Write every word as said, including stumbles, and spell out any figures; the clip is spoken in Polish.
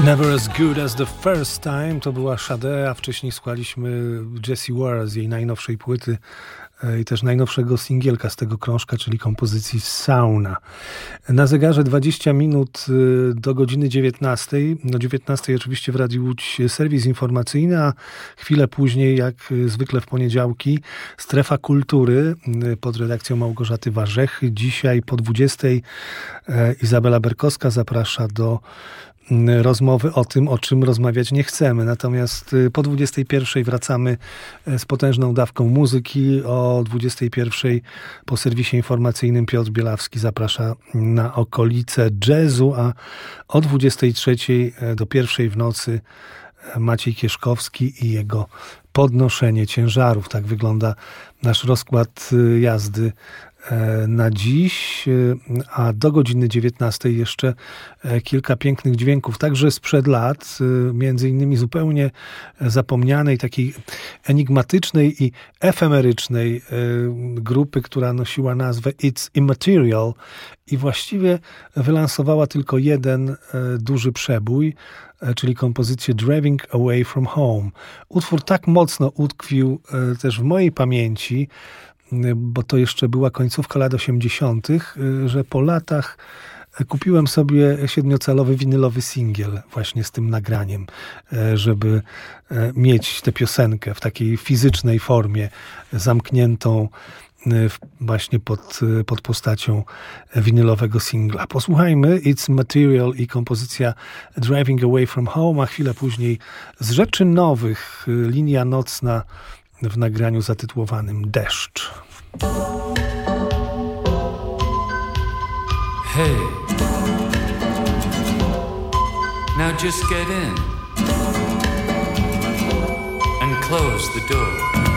Never as good as the first time to była Sade, a wcześniej słuchaliśmy Jessie Ware z jej najnowszej płyty i też najnowszego singielka z tego krążka, czyli kompozycji Sauna. Na zegarze dwadzieścia minut do godziny dziewiętnastej. No dziewiętnastej oczywiście w Radiu Łódź serwis informacyjny, a chwilę później, jak zwykle w poniedziałki, Strefa Kultury pod redakcją Małgorzaty Warzechy. Dzisiaj po dwudziestej Izabela Berkowska zaprasza do rozmowy o tym, o czym rozmawiać nie chcemy. Natomiast po dwudziestej pierwszej wracamy z potężną dawką muzyki. O dwudziestej pierwszej po serwisie informacyjnym Piotr Bielawski zaprasza na okolice jazzu, a o dwudziestej trzeciej do pierwszej w nocy Maciej Kieszkowski i jego podnoszenie ciężarów. Tak wygląda nasz rozkład jazdy na dziś, a do godziny dziewiętnastej jeszcze kilka pięknych dźwięków, także sprzed lat, między innymi zupełnie zapomnianej, takiej enigmatycznej i efemerycznej grupy, która nosiła nazwę It's Immaterial i właściwie wylansowała tylko jeden duży przebój, czyli kompozycję Driving Away From Home. Utwór tak mocno utkwił też w mojej pamięci, bo to jeszcze była końcówka lat osiemdziesiątych, że po latach kupiłem sobie siedmiocalowy winylowy singiel właśnie z tym nagraniem, żeby mieć tę piosenkę w takiej fizycznej formie, zamkniętą właśnie pod, pod postacią winylowego singla. Posłuchajmy It's Material i kompozycja Driving Away From Home, a chwilę później z rzeczy nowych Linia Nocna w nagraniu zatytułowanym Deszcz. Hey, now just get in and close the door.